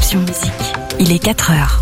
Option Musique. Il est 4h.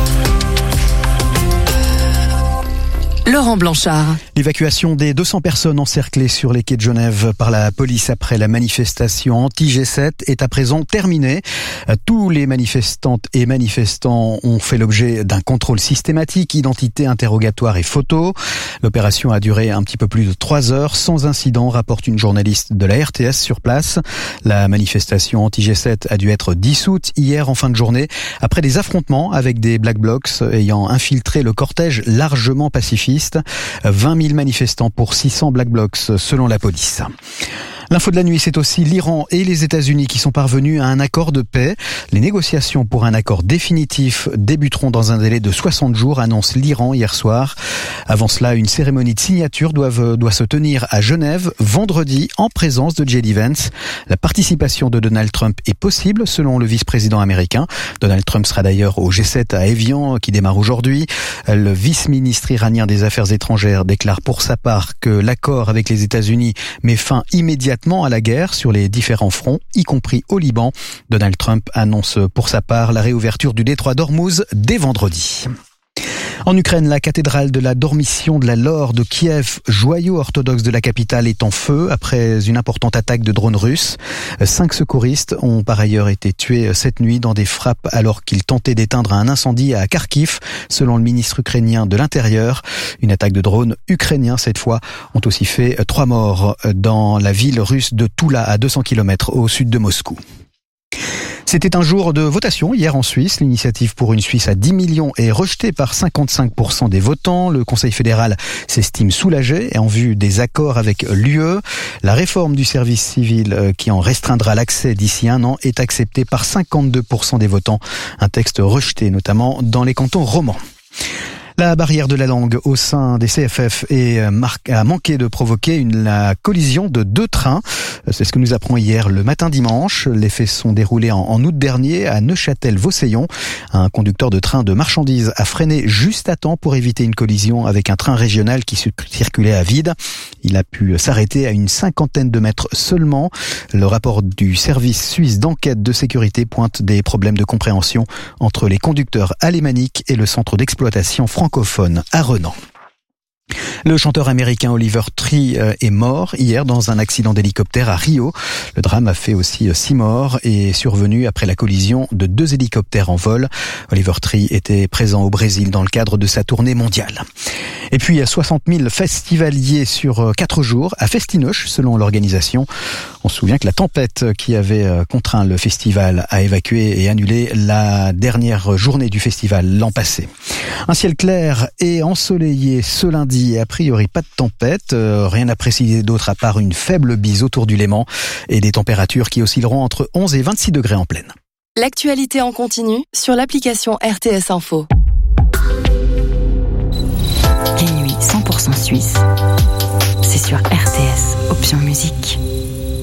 Laurent Blanchard. L'évacuation des 200 personnes encerclées sur les quais de Genève par la police après la manifestation anti-G7 est à présent terminée. Tous les manifestantes et manifestants ont fait l'objet d'un contrôle systématique, identité, interrogatoire et photo. L'opération a duré un petit peu plus de 3 heures sans incident, rapporte une journaliste de la RTS sur place. La manifestation anti-G7 a dû être dissoute hier en fin de journée après des affrontements avec des Black Blocs ayant infiltré le cortège largement pacifiste. 20 000 manifestants pour 600 Black Blocs selon la police. L'info de la nuit, c'est aussi l'Iran et les États-Unis qui sont parvenus à un accord de paix. Les négociations pour un accord définitif débuteront dans un délai de 60 jours, annonce l'Iran hier soir. Avant cela, une cérémonie de signature doit se tenir à Genève vendredi en présence de J.D. Vance. La participation de Donald Trump est possible selon le vice-président américain. Donald Trump sera d'ailleurs au G7 à Évian qui démarre aujourd'hui. Le vice-ministre iranien des Affaires étrangères déclare pour sa part que l'accord avec les États-Unis met fin immédiatement à la guerre sur les différents fronts, y compris au Liban. Donald Trump annonce pour sa part la réouverture du détroit d'Ormuz dès vendredi. En Ukraine, la cathédrale de la Dormition de la Laure de Kiev, joyau orthodoxe de la capitale, est en feu après une importante attaque de drones russes. 5 secouristes ont par ailleurs été tués cette nuit dans des frappes alors qu'ils tentaient d'éteindre un incendie à Kharkiv, selon le ministre ukrainien de l'Intérieur. Une attaque de drones ukrainiens, cette fois, ont aussi fait 3 morts dans la ville russe de Toula, à 200 km au sud de Moscou. C'était un jour de votation hier en Suisse. L'initiative pour une Suisse à 10 millions est rejetée par 55% des votants. Le Conseil fédéral s'estime soulagé et en vue des accords avec l'UE. La réforme du service civil qui en restreindra l'accès d'ici un an est acceptée par 52% des votants. Un texte rejeté notamment dans les cantons romans. La barrière de la langue au sein des CFF a manqué de provoquer la collision de 2 trains. C'est ce que nous apprend hier le matin dimanche. Les faits sont déroulés en août dernier à Neuchâtel-Vauseillon. Un conducteur de train de marchandises a freiné juste à temps pour éviter une collision avec un train régional qui circulait à vide. Il a pu s'arrêter à une 50aine de mètres seulement. Le rapport du service suisse d'enquête de sécurité pointe des problèmes de compréhension entre les conducteurs alémaniques et le centre d'exploitation francophone à Renan. Le chanteur américain Oliver Tree est mort hier dans un accident d'hélicoptère à Rio. Le drame a fait aussi 6 morts et est survenu après la collision de 2 hélicoptères en vol. Oliver Tree était présent au Brésil dans le cadre de sa tournée mondiale. Et puis 60 000 festivaliers sur 4 jours à Festinoche selon l'organisation. On se souvient que la tempête qui avait contraint le festival à évacuer et annuler la dernière journée du festival l'an passé. Un ciel clair et ensoleillé ce lundi et a priori pas de tempête. Rien à préciser d'autre à part une faible bise autour du Léman et des températures qui oscilleront entre 11 et 26 degrés en pleine. L'actualité en continu sur l'application RTS Info. Les nuits 100% suisses, c'est sur RTS Option Musique.